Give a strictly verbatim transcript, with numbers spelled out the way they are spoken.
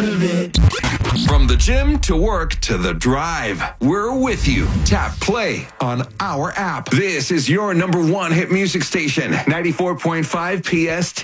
of it. From the gym to work to the drive, we're with you. Tap play on our app. This is your number one hit music station, ninety-four point five P S T.